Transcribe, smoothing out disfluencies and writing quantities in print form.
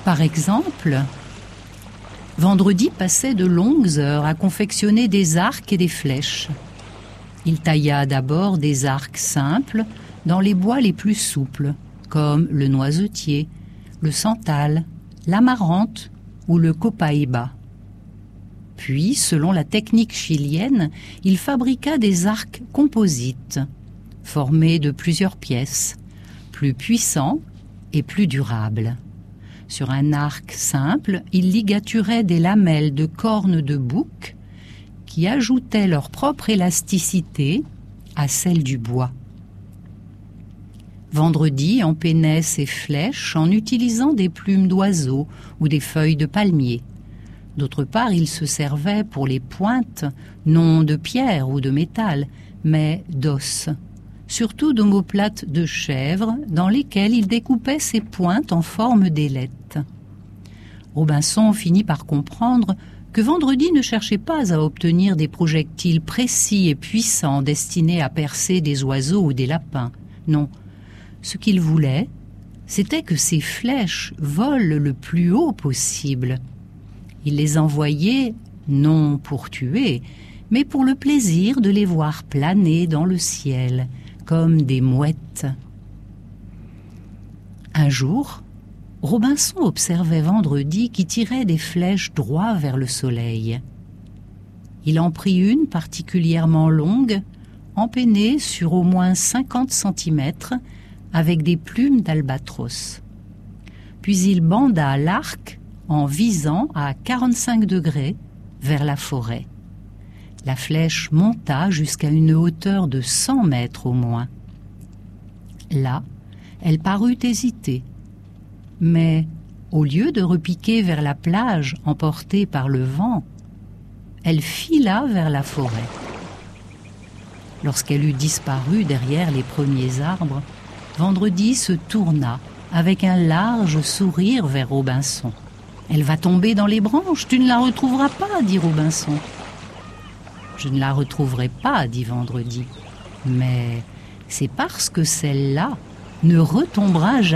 Par exemple, Vendredi passait de longues heures à confectionner des arcs et des flèches. Il tailla d'abord des arcs simples dans les bois les plus souples, comme le noisetier, le santal, l'amarante ou le copaïba. Puis, selon la technique chilienne, il fabriqua des arcs composites, formés de plusieurs pièces, plus puissants et plus durables. Sur un arc simple, il ligaturait des lamelles de cornes de bouc qui ajoutaient leur propre élasticité à celle du bois. Vendredi empennait ses flèches en utilisant des plumes d'oiseaux ou des feuilles de palmier. D'autre part, il se servait pour les pointes, non de pierre ou de métal, mais d'os, surtout d'omoplates de chèvre dans lesquelles il découpait ses pointes en forme d'ailettes. Robinson finit par comprendre que Vendredi ne cherchait pas à obtenir des projectiles précis et puissants destinés à percer des oiseaux ou des lapins. Non, ce qu'il voulait, c'était que ces flèches volent le plus haut possible. Il les envoyait non pour tuer, mais pour le plaisir de les voir planer dans le ciel, comme des mouettes. Un jour, Robinson observait Vendredi qui tirait des flèches droit vers le soleil. Il en prit une particulièrement longue, empennée sur au moins 50 centimètres, avec des plumes d'albatros. Puis il banda l'arc en visant à 45 degrés vers la forêt. La flèche monta jusqu'à une hauteur de 100 mètres au moins. Là, elle parut hésiter. Mais, au lieu de repiquer vers la plage emportée par le vent, elle fila vers la forêt. Lorsqu'elle eut disparu derrière les premiers arbres, Vendredi se tourna avec un large sourire vers Robinson. « Elle va tomber dans les branches, tu ne la retrouveras pas, dit Robinson. »« Je ne la retrouverai pas, dit Vendredi, mais c'est parce que celle-là ne retombera jamais. »